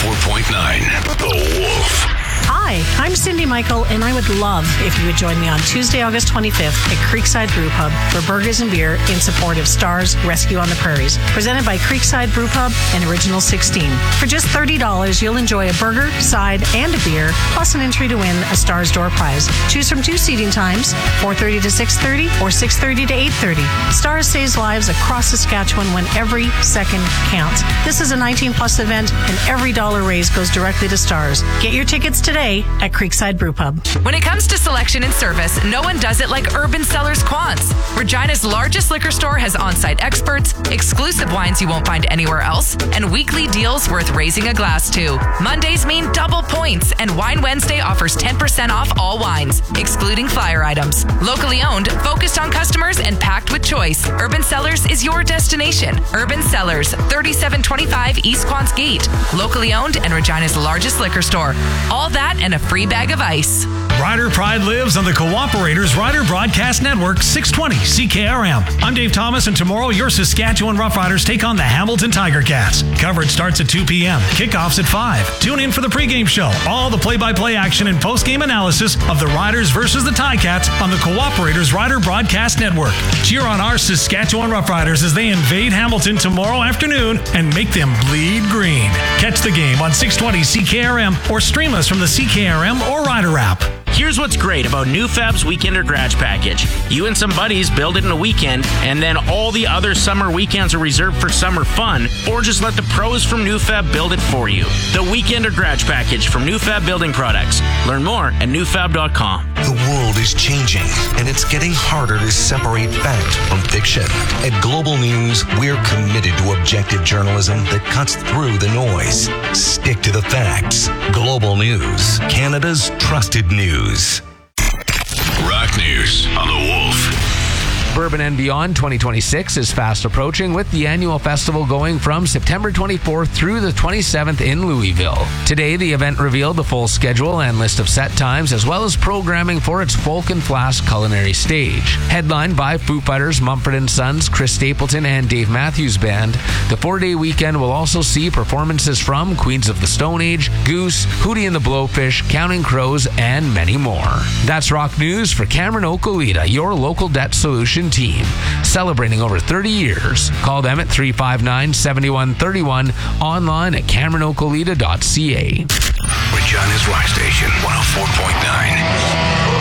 104.9 The Wolf. Hi, I'm Cindy Michael, and I would love if you would join me on Tuesday, August 25th at Creekside Brew Pub for burgers and beer in support of STARS Rescue on the Prairies, presented by Creekside Brew Pub and Original 16. For just $30, you'll enjoy a burger, side, and a beer, plus an entry to win a STARS door prize. Choose from 2 seating times, 4:30 to 6:30 or 6:30 to 8:30. STARS saves lives across Saskatchewan when every second counts. This is a 19-plus event, and every dollar raised goes directly to STARS. Get your tickets today at Creekside Brew Pub. When it comes to selection and service, no one does it like Urban Cellars Quants. Regina's largest liquor store has on-site experts, exclusive wines you won't find anywhere else, and weekly deals worth raising a glass to. Mondays mean double points, and Wine Wednesday offers 10% off all wines, excluding flyer items. Locally owned, focused on customers, and packed with choice, Urban Cellars is your destination. Urban Cellars, 3725 East Quants Gate. Locally owned and Regina's largest liquor store. All that and a free bag of ice. Rider Pride lives on the Cooperators Rider Broadcast Network, 620 CKRM. I'm Dave Thomas, and tomorrow your Saskatchewan Roughriders take on the Hamilton Tiger Cats. Coverage starts at 2 p.m. Kickoffs at 5. Tune in for the pregame show, all the play-by-play action and postgame analysis of the Riders versus the Ticats on the Cooperators Rider Broadcast Network. Cheer on our Saskatchewan Roughriders as they invade Hamilton tomorrow afternoon and make them bleed green. Catch the game on 620 CKRM or stream us from the CKRM or Rider app. Here's what's great about NewFab's Weekender Garage Package. You and some buddies build it in a weekend, and then all the other summer weekends are reserved for summer fun, or just let the pros from NewFab build it for you. The Weekender Garage Package from NewFab Building Products. Learn more at newfab.com. The world is changing, and it's getting harder to separate fact from fiction. At Global News, we're committed to objective journalism that cuts through the noise. Stick to the facts. Global News, Canada's trusted news. Rock News on the Wolf. Bourbon and Beyond 2026 is fast approaching, with the annual festival going from September 24th through the 27th in Louisville. Today, the event revealed the full schedule and list of set times, as well as programming for its Folk and Flask culinary stage. Headlined by Foo Fighters, Mumford & Sons, Chris Stapleton, and Dave Matthews Band, the 4-day weekend will also see performances from Queens of the Stone Age, Goose, Hootie and the Blowfish, Counting Crows, and many more. That's Rock News for Cameron Okolita, your local debt solution team, celebrating over 30 years. Call them at 359-7131, online at CameronOkolita.ca. Regina's Rock Station 104.9.